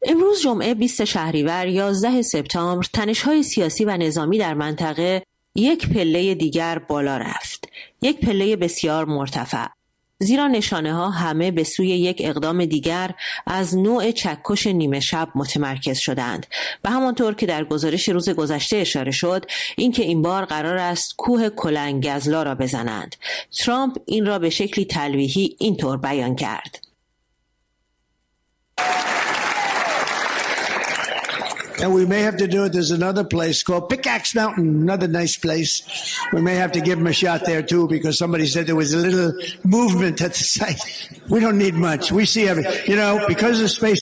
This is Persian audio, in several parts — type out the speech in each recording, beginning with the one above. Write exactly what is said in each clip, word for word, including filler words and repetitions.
امروز جمعه بیست شهریور یازده سپتامبر تنش‌های سیاسی و نظامی در منطقه یک پله دیگر بالا رفت. یک پله بسیار مرتفع. زیرا نشانه ها همه به سوی یک اقدام دیگر از نوع چکش نیمه شب متمرکز شدند و همانطور که در گزارش روز گذشته اشاره شد اینکه این بار قرار است کوه کلنگزلا را بزنند. ترامپ این را به شکلی تلویحی اینطور بیان کرد: And we may have to do it. There's another place called Pickaxe Mountain, another nice place. We may have to give them a shot there too because somebody said there was a little movement at the site. We don't need much. We see everything. You know, because of space.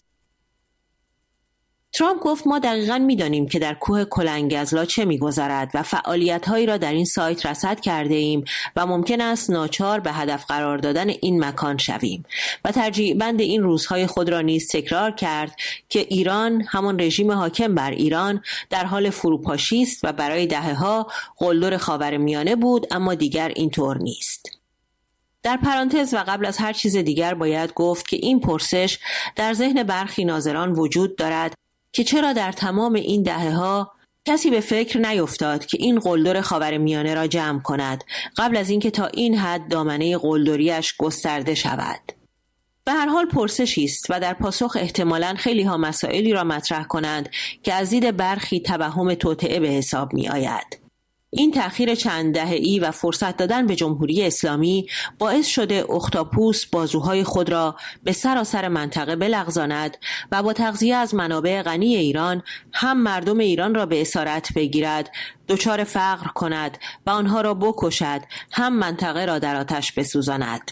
ترامپ گفت ما دقیقاً می‌دانیم که در کوه کلنگزلا چه می‌گذرد و فعالیت‌هایی را در این سایت رصد کرده ایم و ممکن است ناچار به هدف قرار دادن این مکان شویم و ترجیح بند این روزهای خود را نیز تکرار کرد که ایران، همان رژیم حاکم بر ایران، در حال فروپاشی است و برای دهه‌ها قلدر خاورمیانه بود، اما دیگر اینطور نیست. در پرانتز و قبل از هر چیز دیگر باید گفت که این پرسش در ذهن برخی ناظران وجود دارد که چرا در تمام این دهه‌ها کسی به فکر نیفتاد که این قلدر خاورمیانه را جمع کند قبل از اینکه تا این حد دامنه قلدریش گسترده شود. به هر حال پرسشی است و در پاسخ احتمالاً خیلی ها مسائلی را مطرح کنند که از دید برخی توهم توطئه به حساب می آید. این تأخیر چند دهه‌ای و فرصت دادن به جمهوری اسلامی باعث شده اختاپوس بازوهای خود را به سراسر منطقه بلغزاند و با تغذیه از منابع غنی ایران هم مردم ایران را به اسارت بگیرد، دچار فقر کند و آنها را بکشد، هم منطقه را در آتش بسوزاند.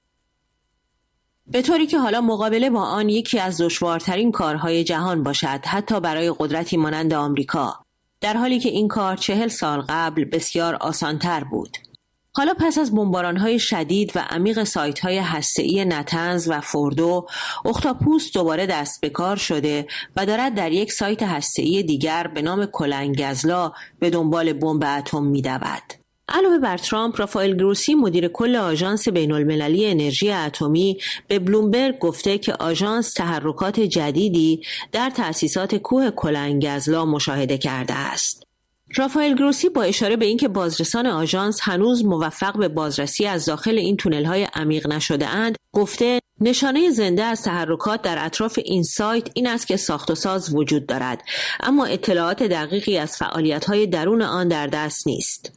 به طوری که حالا مقابله با آن یکی از دشوارترین کارهای جهان باشد، حتی برای قدرتی مانند آمریکا، در حالی که این کار چهل سال قبل بسیار آسانتر بود. حالا پس از بمباران‌های شدید و عمیق سایت‌های هسته‌ای نتنز و فوردو، اختاپوس دوباره دست به کار شده و دارد در یک سایت هسته‌ای دیگر به نام کلنگزلا به دنبال بمب اتم می‌دود. علاوه بر ترامپ، رافائل گروسی مدیر کل آژانس بین‌المللی انرژی اتمی به بلومبرگ گفته که آژانس تحرکات جدیدی در تأسیسات کوه کلنگزلا مشاهده کرده است. رافائل گروسی با اشاره به اینکه بازرسان آژانس هنوز موفق به بازرسی از داخل این تونل‌های عمیق نشده اند، گفته نشانه زنده از تحرکات در اطراف این سایت این است که ساخت و ساز وجود دارد، اما اطلاعات دقیقی از فعالیت‌های درون آن در دست نیست.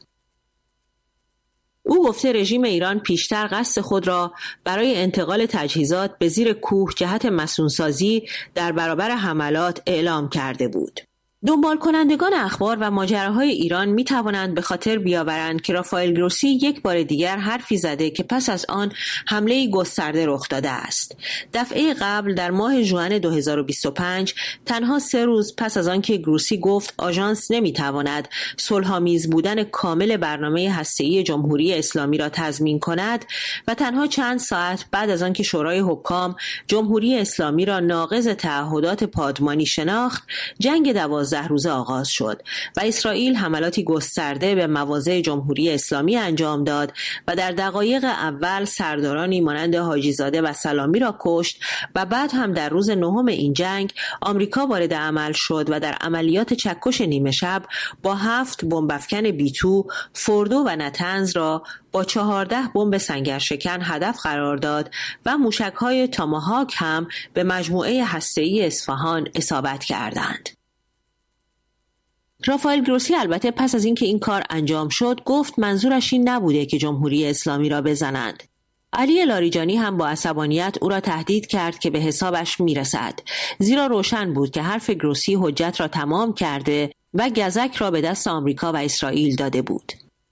او گفته رژیم ایران پیشتر قصد خود را برای انتقال تجهیزات به زیر کوه جهت مسئول‌سازی در برابر حملات اعلام کرده بود. دنبال کنندگان اخبار و ماجراهای ایران می توانند به خاطر بیاورند که رافائل گروسی یک بار دیگر حرفی زده که پس از آن حمله گسترده رخ داده است. دفعه قبل در ماه ژوئن دو هزار و بیست و پنج، تنها سه روز پس از آنکه گروسی گفت آژانس نمی تواند صلح‌آمیز بودن کامل برنامه هسته‌ای جمهوری اسلامی را تضمین کند و تنها چند ساعت بعد از آنکه شورای حکام جمهوری اسلامی را ناقض تعهدات پادمانی شناخت، جنگ دوازده روزه آغاز شد و اسرائیل حملاتی گسترده به مواضع جمهوری اسلامی انجام داد و در دقایق اول سردارانی مانند حاجیزاده و سلامی را کشت و بعد هم در روز نهم این جنگ آمریکا وارد عمل شد و در عملیات چکش نیمه شب با هفت بمب افکن بی تو فوردو و نتنز را با چهارده بمب سنگرشکن هدف قرار داد و موشک‌های تاماهاک هم به مجموعه هسته‌ای اصفهان اصابت کردند. رافائل گروسی البته پس از اینکه این کار انجام شد گفت منظورش این نبوده که جمهوری اسلامی را بزنند. علی لاریجانی هم با عصبانیت او را تهدید کرد که به حسابش میرسد، زیرا روشن بود که حرف گروسی حجت را تمام کرده و گزک را به دست آمریکا و اسرائیل داده بود.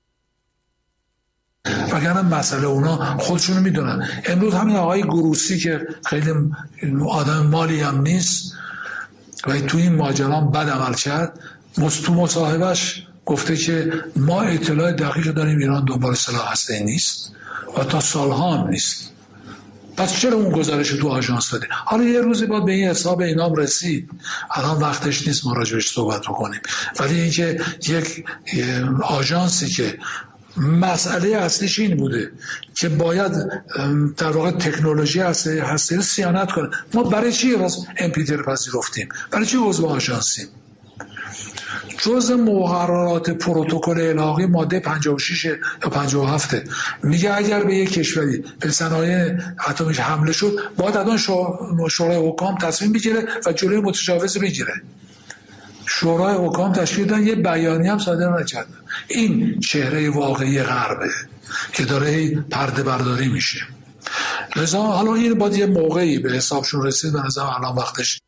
وگرنه مسئله اونا خودشونو میدونن. امروز همین آقای گروسی که خیلی آدم مالی هم نیست و تو این ماجرا بد عمل کرد، تو مصاحبهش گفته که ما اطلاع دقیق داریم ایران دنبال سلاح هسته‌ای نیست و تا سالها هم نیست. پس چرا اون گزارش تو آژانس داده؟ حالا یه روزی باید به این حساب اینام رسید. الان وقتش نیست ما راجعش صحبت بکنیم. ولی اینکه یک آژانسی که مسئله اصلیش این بوده که باید در واقع تکنولوژی هسته رو صیانت کنه. ما برای چی ام پی تی رو پذیرفتیم؟ برای چی عضو آژانسیم؟ جز مقررات پروتکل الحاقی ماده پنجاه و شش یا پنجاه و هفت میگه اگر به یک کشوری به صنایع اتمیش حمله شد باید الان شورای حکام تصمیم بگیره و جلوی متجاوز بگیره. شورای حکام تشکیل دادن، یه بیانیه هم صادر نکردن. این چهره واقعی غربه که داره پرده برداری میشه. لذا حالا این باید یه موقعی به حسابشون رسید، به نظرم الان وقتش.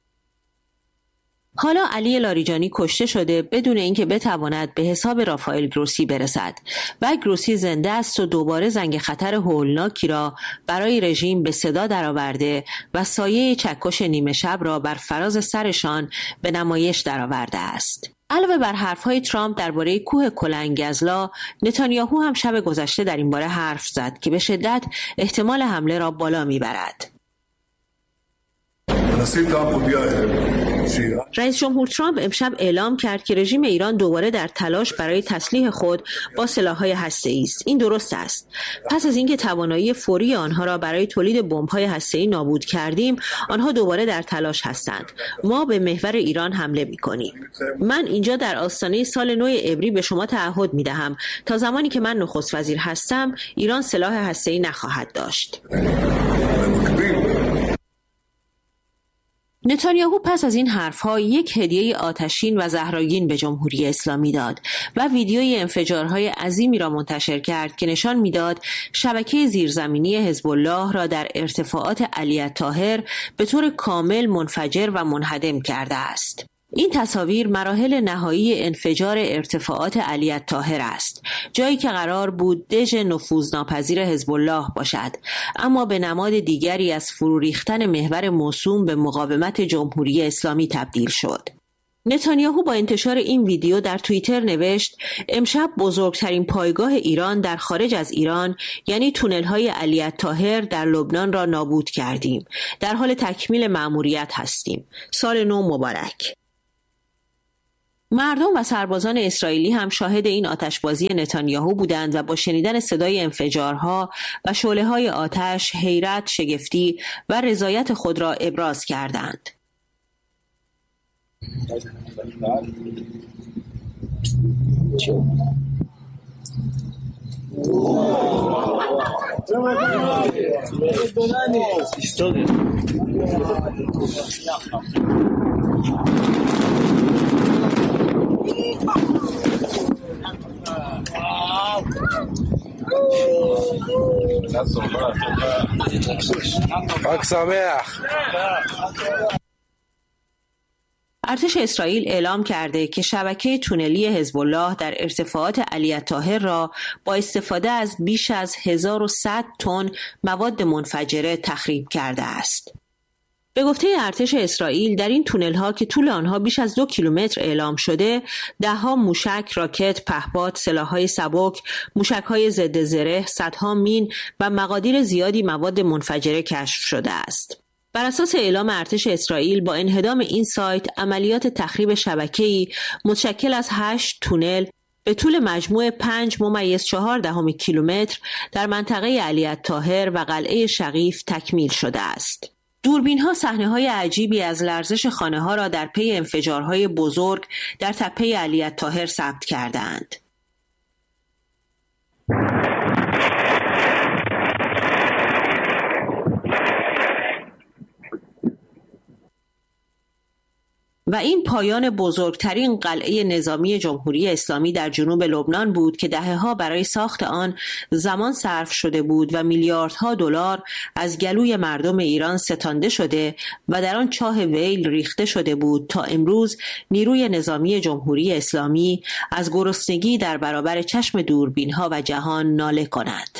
حالا علی لاریجانی کشته شده بدون اینکه بتواند به حساب رافائل گروسی برسد و گروسی زنده است و دوباره زنگ خطر هولناکی را برای رژیم به صدا درآورده و سایه چکش نیمه شب را بر فراز سرشان به نمایش درآورده است. علاوه بر حرفهای ترامپ درباره کوه کلنگزلا، نتانیاهو هم شب گذشته در این باره حرف زد که به شدت احتمال حمله را بالا میبرد. رئیس جمهور ترامپ امشب اعلام کرد که رژیم ایران دوباره در تلاش برای تسلیح خود با سلاح‌های هسته‌ای است. این درست است. پس از اینکه توانایی فوری آنها را برای تولید بمب‌های هسته‌ای نابود کردیم، آنها دوباره در تلاش هستند. ما به محور ایران حمله می‌کنیم. من اینجا در آستانه سال نو عبری به شما تعهد می‌دهم تا زمانی که من نخست وزیر هستم، ایران سلاح هسته‌ای نخواهد داشت. نتانیاهو پس از این حرفها یک هدیه آتشین و زهرآگین به جمهوری اسلامی داد و ویدیوی انفجارهای عظیمی را منتشر کرد که نشان میداد شبکه زیرزمینی حزب الله را در ارتفاعات علی الطاهر به طور کامل منفجر و منهدم کرده است. این تصاویر مراحل نهایی انفجار ارتفاعات علی الطاهر است، جایی که قرار بود دژ نفوذناپذیر حزب الله باشد، اما به نماد دیگری از فرو ریختن محور موسوم به مقاومت جمهوری اسلامی تبدیل شد. نتانیاهو با انتشار این ویدیو در توییتر نوشت: امشب بزرگترین پایگاه ایران در خارج از ایران، یعنی تونل‌های علی الطاهر در لبنان را نابود کردیم. در حال تکمیل مأموریت هستیم. سال نو مبارک. مردم و سربازان اسرائیلی هم شاهد این آتشبازی نتانیاهو بودند و با شنیدن صدای انفجارها و شعله‌های آتش حیرت، شگفتی و رضایت خود را ابراز کردند. ارتش اسرائیل اعلام کرده که شبکه تونلی حزب الله در ارتفاعات علی الطاهر را با استفاده از بیش از هزار و صد تن مواد منفجره تخریب کرده است. به گفته ارتش اسرائیل در این تونل‌ها که طول آنها بیش از دو کیلومتر اعلام شده، ده‌ها موشک، راکت، پهپاد، سلاح‌های سبک، موشک‌های ضد زره، صدها مین و مقادیر زیادی مواد منفجره کشف شده است. بر اساس اعلام ارتش اسرائیل با انهدام این سایت، عملیات تخریب شبکه‌ای متشکل از هشت تونل به طول مجموع پنج ممیز چهار دهم کیلومتر در منطقه علی الطاهر و قلعه شقیف تکمیل شده است. دوربین‌ها صحنه‌های عجیبی از لرزش خانه‌ها را در پی انفجارهای بزرگ در تپه علی الطاهر ثبت کردند. و این پایان بزرگترین قلعه نظامی جمهوری اسلامی در جنوب لبنان بود که دهه‌ها برای ساخت آن زمان صرف شده بود و میلیاردها دلار از گلوی مردم ایران ستانده شده و در آن چاه ویل ریخته شده بود تا امروز نیروی نظامی جمهوری اسلامی از گرسنگی در برابر چشم دوربین‌ها و جهان ناله کند.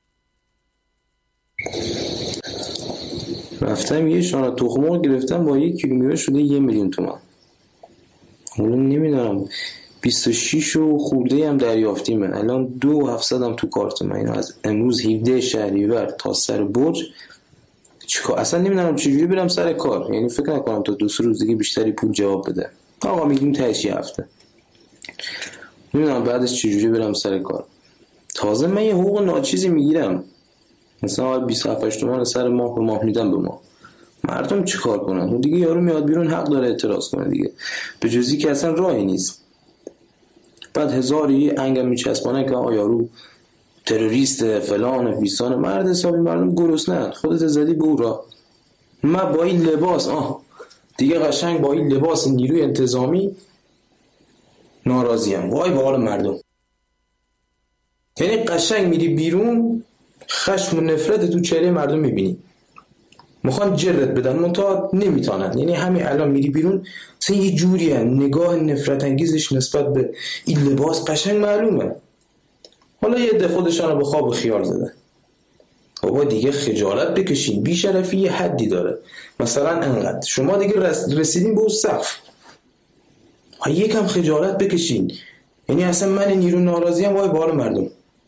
رفتم یه شانه تخم مرغ گرفتم با یک کیلومتر شده یه میلیون تومان. حالا نمیدونم بیست و شش و خورده هم دریافتیم. من الان دو هفتصد هم تو کارت من. اینو از امروز هفده شهریور تا سر برج چیکار، اصلا نمیدونم چجوری برم سر کار. یعنی فکر نکنم تا دو سه روز دیگه بیشتری پول جواب بده. آقا میگیم تهش یه هفته، نمیدونم بعدش چجوری برم سر کار. تازه من یه حقوق ناچیزی میگیرم، مثلا بیست و هفت تومن سر ماه به ماه میدم به ما. مردم چی کار کنن؟ و دیگه یارو میاد بیرون حق داره اعتراض کنه دیگه، به جزی که اصلا راهی نیست. بعد هزاری انگم میچسبانه که آقا یارو تروریست فلان فیسان. مرد حسابی مردم گرسنه‌اند، خودت زدی به او را. من با این لباس آه دیگه قشنگ با این لباس نیروی انتظامی ناراضیم. وای به حال مردم. یعنی قشنگ میری بیرون خشم و نفرت تو چهره مردم میبینی، میخوان جرت بدن منتها نمیتونن. یعنی همین الان میری بیرون مثلا یه جوریه نگاه نفرت انگیزش نسبت به این لباس قشنگ معلومه. حالا یه عده خودشان رو به خواب خیال زدن. بابا دیگه خجالت بکشین، بی‌شرفی یه حدی داره. مثلا انقدر شما دیگه رسیدین به اون سقف، یکم خجالت بکشین. یعنی اصلا من نیرو ناراضیم، وای به حال مردم.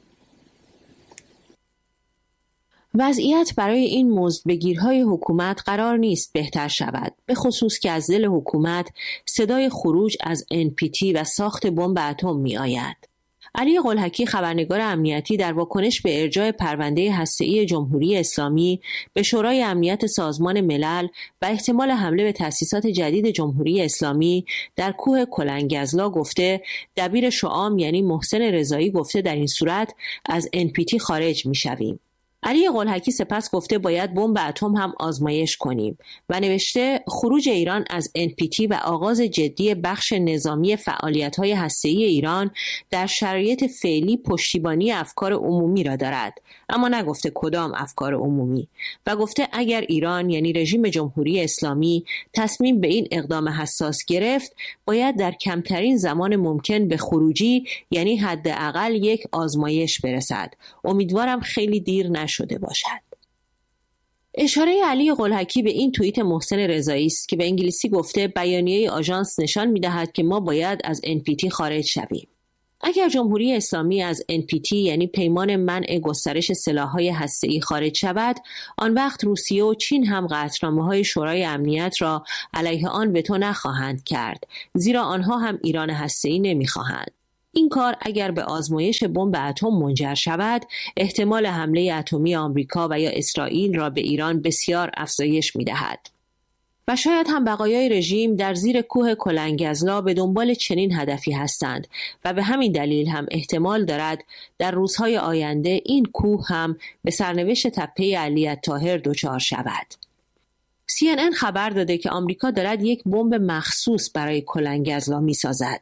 وضعیت برای این مزدبگیرهای حکومت قرار نیست بهتر شود، به خصوص که از دل حکومت صدای خروج از ان پی تی و ساخت بمب اتم می آید. علی قلهکی خبرنگار امنیتی در واکنش به ارجاع پرونده هسته‌ای جمهوری اسلامی به شورای امنیت سازمان ملل و احتمال حمله به تأسیسات جدید جمهوری اسلامی در کوه کلنگزلا گفته دبیر شعام یعنی محسن رضایی گفته در این صورت از ان پی تی خارج می‌شویم. علی قلهکی سپس گفته باید بمب اتم هم آزمایش کنیم و نوشته خروج ایران از ان پی تی و آغاز جدی بخش نظامی فعالیت‌های هسته‌ای ایران در شرایط فعلی پشتیبانی افکار عمومی را دارد، اما نگفته کدام افکار عمومی و گفته اگر ایران یعنی رژیم جمهوری اسلامی تصمیم به این اقدام حساس گرفت باید در کمترین زمان ممکن به خروجی یعنی حداقل یک آزمایش برسد. امیدوارم خیلی دیر نشده شده باشد. اشاره علی قلهکی به این توییت محسن رضایی است که به انگلیسی گفته بیانیه آژانس نشان می‌دهد که ما باید از ان پی تی خارج شویم. اگر جمهوری اسلامی از ان پی تی یعنی پیمان منع گسترش سلاح‌های هسته‌ای خارج شود، آن وقت روسیه و چین هم قطعنامه‌های شورای امنیت را علیه آن وتو نخواهند کرد، زیرا آنها هم ایران هسته‌ای نمی‌خواهند. این کار اگر به آزمایش بمب اتم منجر شود، احتمال حمله اتمی آمریکا و یا اسرائیل را به ایران بسیار افزایش می‌دهد. و شاید هم بقایای رژیم در زیر کوه کلنگزلا به دنبال چنین هدفی هستند و به همین دلیل هم احتمال دارد در روزهای آینده این کوه هم به سرنوشت تپه علی الطاهر دچار شود. سی ان ان خبر داده که آمریکا دارد یک بمب مخصوص برای کلنگزلا می‌سازد.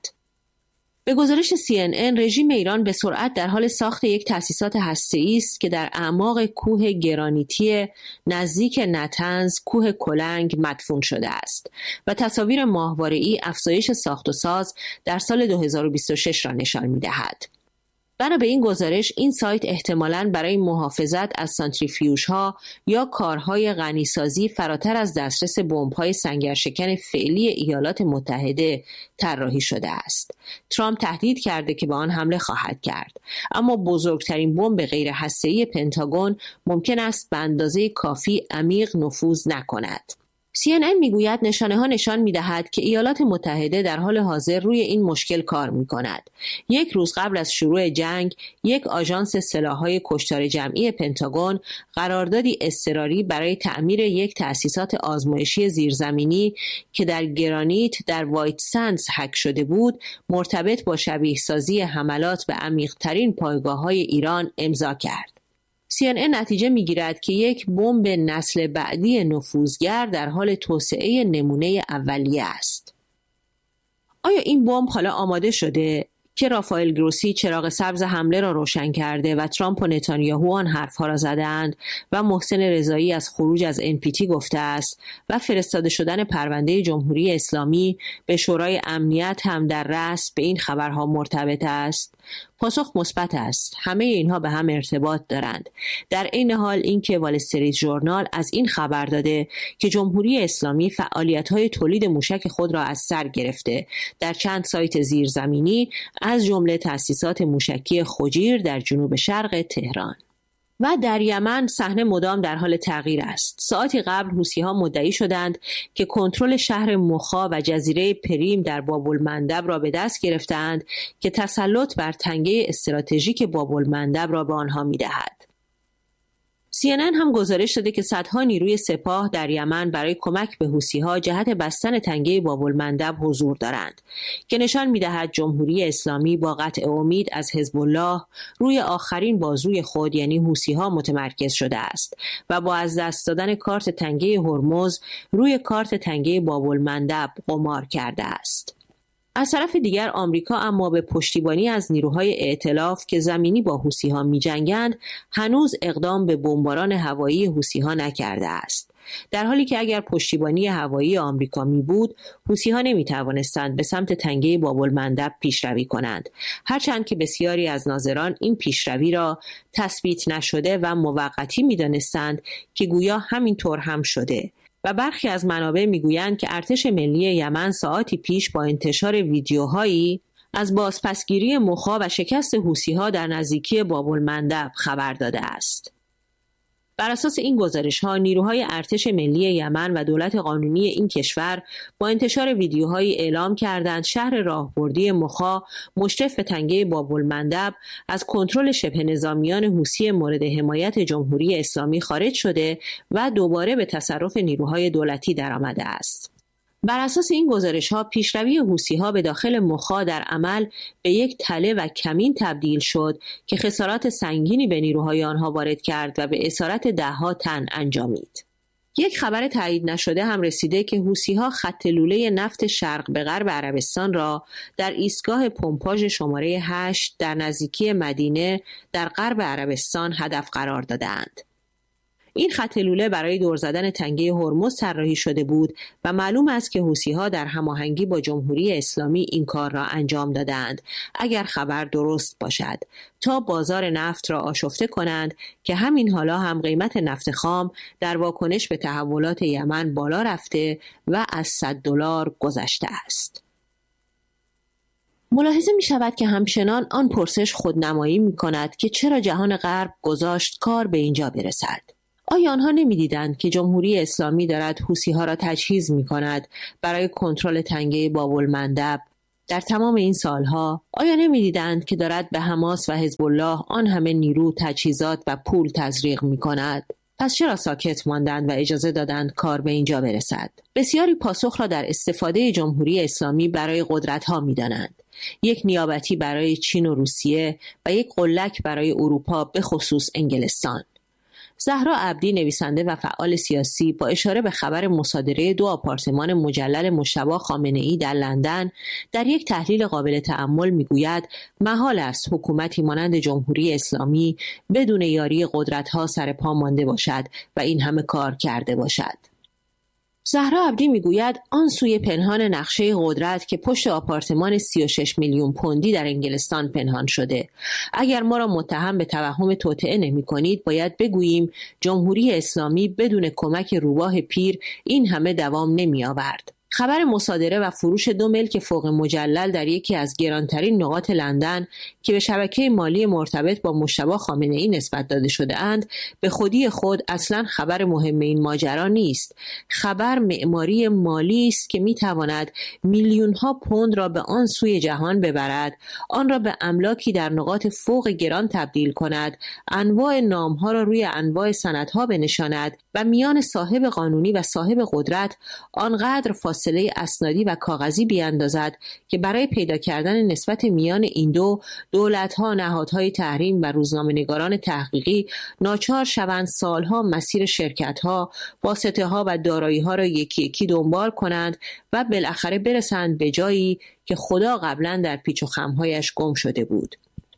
به گزارش سی ان ان رژیم ایران به سرعت در حال ساخت یک تأسیسات هسته‌ای است که در اعماق کوه گرانیتی نزدیک نتنز کوه کلنگ مدفون شده است و تصاویر ماهواره‌ای افزایش ساخت و ساز در سال دو هزار و بیست و شش را نشان می‌دهد. بنا به این گزارش این سایت احتمالاً برای محافظت از سانتریفیوژها یا کارهای غنیسازی فراتر از دسترس بمب‌های سنگرشکن فعلی ایالات متحده طراحی شده است. ترامپ تهدید کرده که به آن حمله خواهد کرد، اما بزرگترین بمب غیر هسته‌ای پنتاگون ممکن است به اندازه کافی عمیق نفوذ نکند. سی ان ان میگوید نشانه ها نشان میدهد که ایالات متحده در حال حاضر روی این مشکل کار میکند. یک روز قبل از شروع جنگ، یک آژانس سلاح‌های کشتار جمعی پنتاگون قراردادی اضطراری برای تعمیر یک تأسیسات آزمایشی زیرزمینی که در گرانیت در وایت سندز هک شده بود، مرتبط با شبیه سازی حملات به عمیق‌ترین پایگاه‌های ایران امضا کرد. سی ان ان نتیجه میگیرد که یک بمب نسل بعدی نفوذگر در حال توسعه نمونه اولیه است. آیا این بمب حالا آماده شده؟ که رافائل گروسی چراغ سبز حمله را روشن کرده و ترامپ و نتانیاهو آن حرفها را زدند و محسن رضایی از خروج از ان پی تی گفته است و فرستاده شدن پرونده جمهوری اسلامی به شورای امنیت هم در رأس به این خبرها مرتبط است. پاسخ مثبت است. همه اینها به هم ارتباط دارند. در این حال اینکه وال استریت ژورنال از این خبر داده که جمهوری اسلامی فعالیت‌های تولید موشک خود را از سر گرفته در چند سایت زیرزمینی از جمله تأسیسات موشکی خجیر در جنوب شرق تهران. و در یمن صحنه مدام در حال تغییر است. ساعتی قبل حوثی‌ها مدعی شدند که کنترل شهر مخا و جزیره پریم در باب‌المندب را به دست گرفتند که تسلط بر تنگه استراتژیک باب‌المندب را به آنها می‌دهد. سی ان ان هم گزارش داده که صدها نیروی سپاه در یمن برای کمک به حوثی‌ها جهت بستن تنگه باب‌المندب حضور دارند که نشان می‌دهد جمهوری اسلامی با قطع امید از حزب الله روی آخرین بازوی خود یعنی حوثی‌ها متمرکز شده است و با از دست دادن کارت تنگه هرمز روی کارت تنگه باب‌المندب قمار کرده است. از طرف دیگر آمریکا اما به پشتیبانی از نیروهای ائتلاف که زمینی با حوثی‌ها می‌جنگند هنوز اقدام به بمباران هوایی حوثی‌ها نکرده است. در حالی که اگر پشتیبانی هوایی آمریکا می بود، حوثی‌ها نمی‌توانستند به سمت تنگه باب‌المندب پیشروی کنند، هرچند که بسیاری از ناظران این پیشروی را تثبیت نشده و موقتی می‌دانستند که گویا همینطور هم شده. و برخی از منابع میگویند که ارتش ملی یمن ساعاتی پیش با انتشار ویدیوهایی از بازپسگیری مخا و شکست حوثی‌ها در نزدیکی باب‌المندب خبر داده است. بر اساس این گزارش‌ها نیروهای ارتش ملی یمن و دولت قانونی این کشور با انتشار ویدیوهایی اعلام کردند شهر راهبردی مخا مشرف به تنگه باب‌المندب از کنترل شبه نظامیان حوثی مورد حمایت جمهوری اسلامی خارج شده و دوباره به تصرف نیروهای دولتی درآمده است. بر اساس این گزارش‌ها پیشروی حوثی‌ها به داخل مخا در عمل به یک تله و کمین تبدیل شد که خسارات سنگینی به نیروهای آنها وارد کرد و به اسارت ده‌ها تن انجامید. یک خبر تایید نشده هم رسیده که حوثی‌ها خط لوله نفت شرق به غرب عربستان را در ایستگاه پمپاژ شماره هشت در نزدیکی مدینه در غرب عربستان هدف قرار دادند. این خط لوله برای دور زدن تنگه هرمز طراحی شده بود و معلوم است که حوثی‌ها در هماهنگی با جمهوری اسلامی این کار را انجام دادند اگر خبر درست باشد تا بازار نفت را آشفته کنند که همین حالا هم قیمت نفت خام در واکنش به تحولات یمن بالا رفته و از صد دلار گذشته است. ملاحظه می شود که همچنان آن پرسش خودنمایی می کند که چرا جهان غرب گذاشت کار به اینجا برسد. آیا آنها نمی‌دیدند که جمهوری اسلامی دارد حوثی‌ها را تجهیز می‌کند برای کنترل تنگه باب‌المندب در تمام این سالها؟ آیا نمی‌دیدند که دارد به حماس و حزب الله آن همه نیرو، تجهیزات و پول تزریق می‌کند؟ پس چرا ساکت ماندند و اجازه دادند کار به اینجا برسد؟ بسیاری پاسخ را در استفاده جمهوری اسلامی برای قدرت‌ها می‌دانند. یک نیابتی برای چین و روسیه و یک قلک برای اروپا به خصوص انگلستان. زهرا عبدی نویسنده و فعال سیاسی با اشاره به خبر مصادره دو آپارتمان مجلل مجتبی خامنه‌ای در لندن در یک تحلیل قابل تأمل میگوید محال است حکومتی مانند جمهوری اسلامی بدون یاری قدرت‌ها سر پا مانده باشد و این همه کار کرده باشد. زهرا عبدی میگوید آن سوی پنهان نقشه قدرت که پشت آپارتمان سی و شش میلیون پوندی در انگلستان پنهان شده. اگر ما را متهم به توهم توطئه نمی کنید باید بگوییم جمهوری اسلامی بدون کمک روباه پیر این همه دوام نمی آورد. خبر مصادره و فروش دو ملک فوق مجلل در یکی از گرانترین نقاط لندن که به شبکه مالی مرتبط با مجتبی خامنه‌ای نسبت داده شده اند به خودی خود اصلاً خبر مهم این ماجرا نیست. خبر معماری مالی است که میتواند میلیون ها پوند را به آن سوی جهان ببرد، آن را به املاکی در نقاط فوق گران تبدیل کند، انواع نامها را روی انواع سندها بنشاند و میان صاحب قانونی و صاحب قدرت آنقدر فاصله فاصله اسنادی و کاغذی بیاندازد که برای پیدا کردن نسبت میان این دو دولت‌ها، نهادهای تحریم و روزنامه‌نگاران تحقیقی ناچار شوند سالها مسیر شرکت‌ها، واسطه‌ها و دارایی‌ها را یکی یکی دنبال کنند و بالاخره برسند به جایی که خدا قبلا در پیچ و خم‌هایش گم شده بود.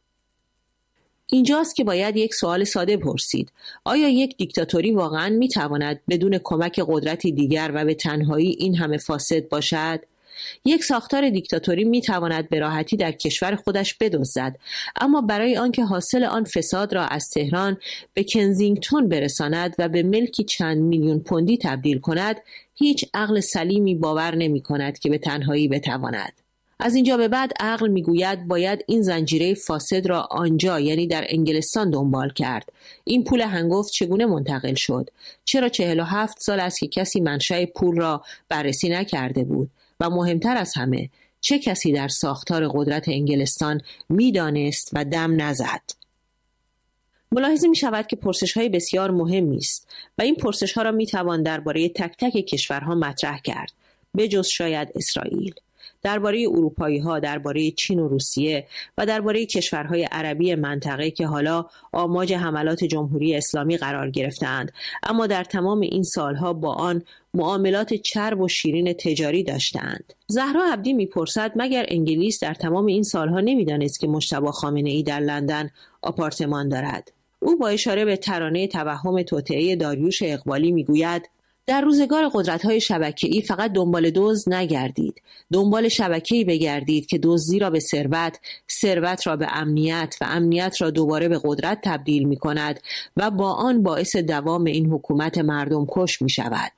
اینجاست که باید یک سوال ساده پرسید. آیا یک دیکتاتوری واقعاً میتواند بدون کمک قدرتی دیگر و به تنهایی این همه فاسد باشد؟ یک ساختار دیکتاتوری میتواند به راحتی در کشور خودش بدزدد، اما برای آنکه حاصل آن فساد را از تهران به کنزینگتون برساند و به ملکی چند میلیون پوندی تبدیل کند، هیچ عقل سلیمی باور نمی کند که به تنهایی بتواند. از اینجا به بعد عقل میگوید باید این زنجیره فاسد را آنجا، یعنی در انگلستان دنبال کرد. این پول هنگفت چگونه منتقل شد؟ چرا چهل و هفت سال است که کسی منشأ پول را بررسی نکرده بود؟ و مهمتر از همه، چه کسی در ساختار قدرت انگلستان میدانست و دم نزد؟ ملاحظه می شود که پرسش های بسیار مهمی است و این پرسش ها را می توان درباره تک تک کشورها مطرح کرد، به جز شاید اسرائیل. درباره اروپایی ها، درباره چین و روسیه و درباره کشورهای عربی منطقه که حالا آماج حملات جمهوری اسلامی قرار گرفتند، اما در تمام این سالها با آن معاملات چرب و شیرین تجاری داشتند. زهرا عبدی میپرسد مگر انگلیس در تمام این سالها نمیدانست که مجتبی خامنه‌ای در لندن آپارتمان دارد؟ او با اشاره به ترانه توهم توطئه داریوش اقبالی میگوید در روزگار قدرت‌های شبکه‌ای فقط دنبال دزد نگردید، دنبال شبکه‌ای بگردید که دزدی را به ثروت، ثروت را به امنیت و امنیت را دوباره به قدرت تبدیل می‌کند و با آن باعث دوام این حکومت مردم کش می‌شود.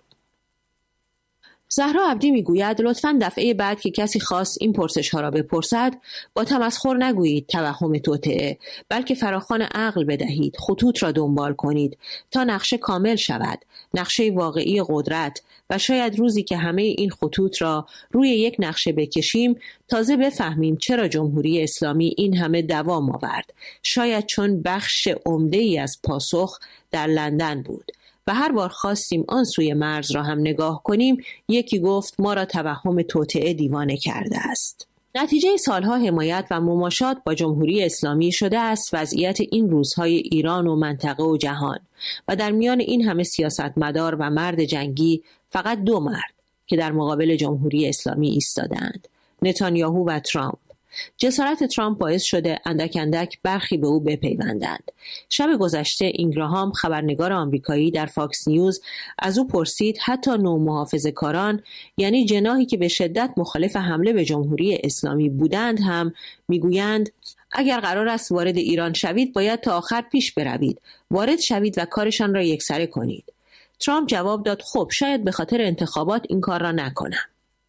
زهرا عبدی میگوید لطفاً دفعه بعد که کسی خواست این پرسش ها را بپرسد با تمسخر نگویید توهم توطئه، بلکه فراخوان عقل بدهید، خطوط را دنبال کنید تا نقشه کامل شود، نقشه واقعی قدرت، و شاید روزی که همه این خطوط را روی یک نقشه بکشیم تازه بفهمیم چرا جمهوری اسلامی این همه دوام آورد. شاید چون بخش عمده‌ای از پاسخ در لندن بود و هر بار خواستیم آن سوی مرز را هم نگاه کنیم یکی گفت ما را توهم توطئه دیوانه کرده است. نتیجه سالها حمایت و مماشات با جمهوری اسلامی شده است وضعیت این روزهای ایران و منطقه و جهان، و در میان این همه سیاستمدار و مرد جنگی فقط دو مرد که در مقابل جمهوری اسلامی ایستادند: نتانیاهو و ترامپ. جسارت ترامپ باعث شده اندک اندک برخی به او بپیوندند. شب گذشته اینگراهام خبرنگار آمریکایی در فاکس نیوز از او پرسید حتی نومحافظه‌کاران، یعنی جناحی که به شدت مخالف حمله به جمهوری اسلامی بودند، هم میگویند اگر قرار است وارد ایران شوید باید تا آخر پیش بروید، وارد شوید و کارشان را یکسره کنید. ترامپ جواب داد خب شاید به خاطر انتخابات این کار را نکنم.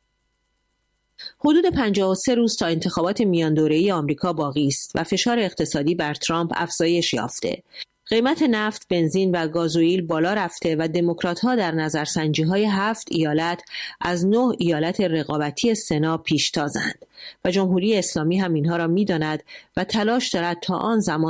حدود پنجاه و سه روز تا انتخابات میان دوره‌ای آمریکا باقی است و فشار اقتصادی بر ترامپ افزایش یافته. قیمت نفت، بنزین و گازوئیل بالا رفته و دموکرات‌ها در نظرسنجی‌های هفت ایالت از نه ایالت رقابتی سنا پیشتازند و جمهوری اسلامی هم اینها را می‌داند و تلاش دارد تا آن زمان